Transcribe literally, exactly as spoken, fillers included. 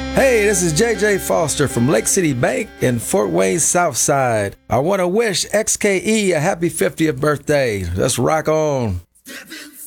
Hey, this is J J Foster from Lake City Bank in Fort Wayne Southside. I want to wish X K E a happy fiftieth birthday. Let's rock on.